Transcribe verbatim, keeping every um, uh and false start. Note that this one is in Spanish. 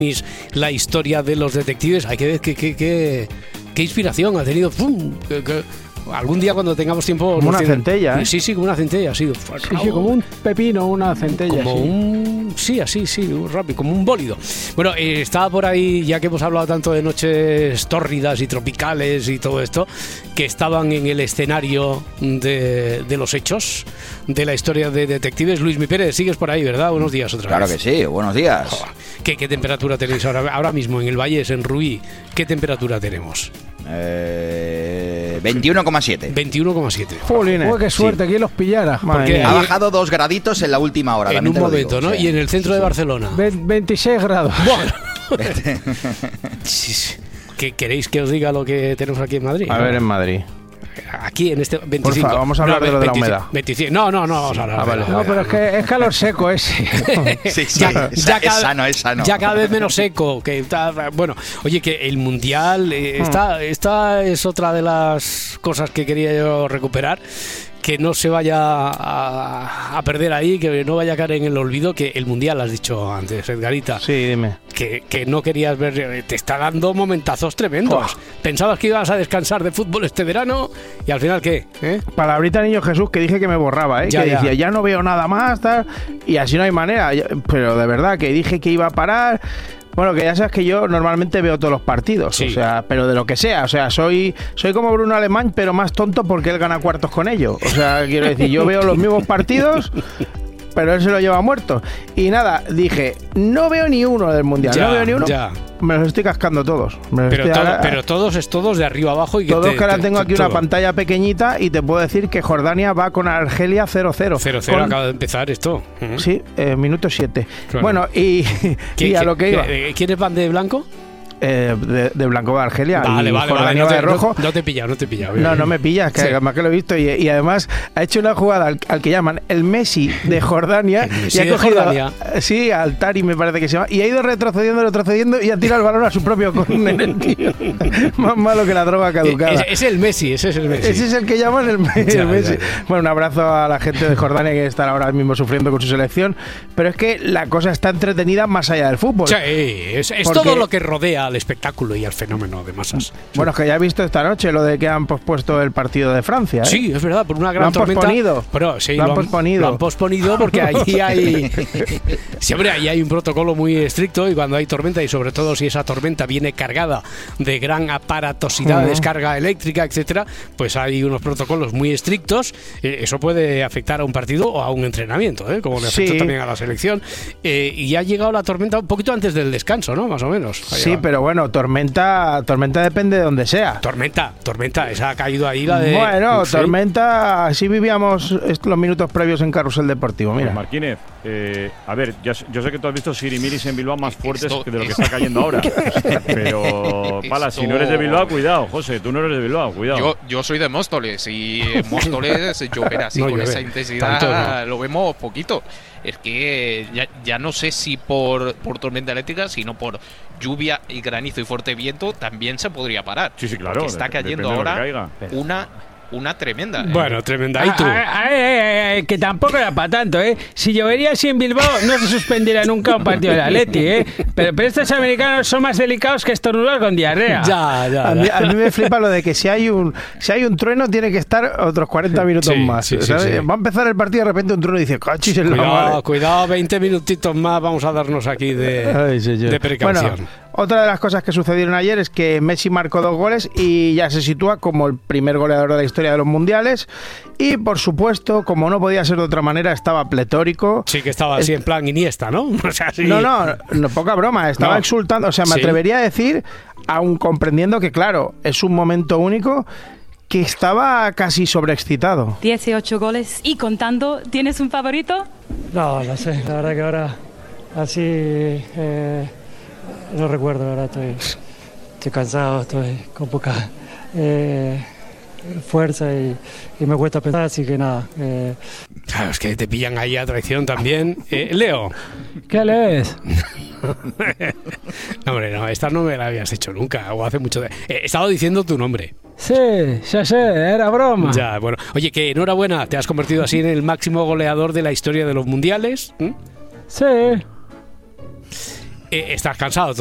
la historia de los detectives. Hay que ver qué, qué, qué, qué inspiración ha tenido. ¡Pum! Que, que, algún día cuando tengamos tiempo... Como una tiene... centella, ¿eh? Sí, sí, como una centella, ha sido. Sí, sí, como un pepino, una centella. Como sí. un... Sí, así, sí, rápido, como un bólido. Bueno, eh, estaba por ahí, ya que hemos hablado tanto de noches tórridas y tropicales y todo esto, que estaban en el escenario de, de los hechos, de la historia de detectives. Luis Mi Pérez, sigues por ahí, ¿verdad? Buenos días otra claro vez. Claro que sí, buenos días. Joder, ¿qué, ¿Qué temperatura tenéis ahora, ahora mismo en el Vallés, en Ruí? ¿Qué temperatura tenemos? Eh, veintiuno coma siete. veintiuno coma siete. Jolines. Uy, qué suerte, sí. Que los pillara. Porque ha bajado dos graditos en la última hora. En un momento, digo, ¿no? O sea, y en el centro sí, de Barcelona. veintiséis grados. Bueno. Sí, sí. ¿Qué, ¿Queréis que os diga lo que tenemos aquí en Madrid? A ver, en Madrid. Aquí en este veinticinco. Por favor, vamos a hablar no, de lo de la humedad. veinticinco. No, no, no vamos a hablar. Ah, vale. No, pero es que es calor seco ese. Sí, sí, ya, es, ya es cada, sano, es sano. Ya cada vez menos seco. Que está, bueno, oye, que el Mundial, eh, hmm. esta, esta es otra de las cosas que quería yo recuperar. Que no se vaya a, a perder ahí, que no vaya a caer en el olvido, que el Mundial, has dicho antes, Edgarita. Sí, dime. Que, que no querías ver, te está dando momentazos tremendos. Oh. Pensabas que ibas a descansar de fútbol este verano y al final, ¿qué? ¿Eh? Palabrita Niño Jesús que dije que me borraba, ¿eh? Ya, que ya. decía, ya no veo nada más, tal, y así no hay manera. Pero de verdad, que dije que iba a parar. Bueno, que ya sabes que yo normalmente veo todos los partidos, sí. O sea, pero de lo que sea, o sea, soy soy como Bruno Alemán, pero más tonto porque él gana cuartos con ello. O sea, quiero decir, yo veo los mismos partidos, pero él se lo lleva muerto. Y nada, dije, no veo ni uno del Mundial, ya, no veo ni uno. Ya. Me los estoy cascando todos. Me pero, estoy todo, ahora, pero todos es todos de arriba abajo. Y que todos te, que ahora te, tengo te, aquí todo. Una pantalla pequeñita y te puedo decir que Jordania va con Argelia cero cero. cero cero con... acaba de empezar esto. Uh-huh. Sí, eh, minuto siete. Claro. Bueno, y, y a lo que iba. ¿Quiénes van de blanco? Eh, de, de blanco de Argelia. Vale, y vale, Jordania vale, no te, de rojo. No, no te he pillado, no te he pillado. No, no me pillas, que sí. Además que lo he visto. Y, y además ha hecho una jugada al, al que llaman el Messi de Jordania. El Messi y ha de cogido, Jordania. Sí, al Tari me parece que se llama. Y ha ido retrocediendo, retrocediendo y ha tirado el balón a su propio córner, tío. Más malo que la droga caducada. Es, es el Messi, ese es el Messi. Ese es el que llaman el, ya, el Messi. Ya, ya. Bueno, un abrazo a la gente de Jordania que está ahora mismo sufriendo con su selección. Pero es que la cosa está entretenida más allá del fútbol. Sí, es, es Porque... todo lo que rodea al espectáculo y al fenómeno de masas. Bueno, es que ya he visto esta noche lo de que han pospuesto el partido de Francia, ¿eh? Sí, es verdad, por una gran lo han tormenta. Posponido. Pero, sí, lo han lo han posponido. Lo han posponido porque allí hay siempre ahí hay un protocolo muy estricto y cuando hay tormenta y sobre todo si esa tormenta viene cargada de gran aparatosidad, uh-huh. descarga eléctrica, etcétera, pues hay unos protocolos muy estrictos. Eh, eso puede afectar a un partido o a un entrenamiento, ¿eh? Como le afectó sí. también a la selección. Eh, y ha llegado la tormenta un poquito antes del descanso, ¿no? Más o menos. Sí, pero bueno, tormenta Tormenta depende de donde sea. Tormenta, tormenta, esa ha caído ahí la de... Bueno, ¿sí? Tormenta, así vivíamos los minutos previos en Carrusel Deportivo, mira. Pues Martínez, eh, a ver, yo, yo sé que tú has visto sirimiris en Bilbao más fuertes esto, que de lo que está cayendo ahora. Pero, Pala, esto... si no eres de Bilbao, cuidado, José, tú no eres de Bilbao, cuidado. Yo, yo soy de Móstoles y en Móstoles llover así no, con esa intensidad tanto, no. Lo vemos poquito. Es que ya, ya no sé si por, por tormenta eléctrica, sino por lluvia y granizo y fuerte viento también se podría parar. Sí, sí, claro. Está cayendo ahora una... Una tremenda. ¿eh? Bueno, tremenda. ¿Y tú? Ah, ah, ah, ah, que tampoco era para tanto, ¿eh? Si llovería así en Bilbao, no se suspendiera nunca un partido del Atleti, ¿eh? Pero, pero estos americanos son más delicados que estornudar con diarrea. Ya, ya. A mí, a mí me flipa lo de que si hay un si hay un trueno, tiene que estar otros cuarenta minutos sí, más. Sí, sí, sí. Va a empezar el partido y de repente un trueno y dice, cachis en la madre. Cuidado, veinte minutitos más vamos a darnos aquí de, Ay, de precaución. Bueno, otra de las cosas que sucedieron ayer es que Messi marcó dos goles y ya se sitúa como el primer goleador de la historia de los mundiales. Y por supuesto, como no podía ser de otra manera, estaba pletórico. Sí, que estaba así en plan Iniesta, ¿no? O sea, sí. No, no, no, poca broma, estaba no. exultando. O sea, me sí. atrevería a decir, aun comprendiendo que, claro, es un momento único, que estaba casi sobreexcitado. dieciocho goles y contando, ¿tienes un favorito? No, no sé, la verdad que ahora así... Eh... No recuerdo, la verdad, estoy, estoy cansado, estoy con poca eh, fuerza y, y me cuesta pensar, así que nada. Eh. Claro, es que te pillan ahí a traición también. Eh, Leo. ¿Qué lees? No, hombre, no, esta no me la habías hecho nunca, o hace mucho... De... Eh, he estado diciendo tu nombre. Sí, ya sé, era broma. Ya, bueno. Oye, que enhorabuena, te has convertido así en el máximo goleador de la historia de los mundiales. ¿Mm? Sí. Eh, estás cansado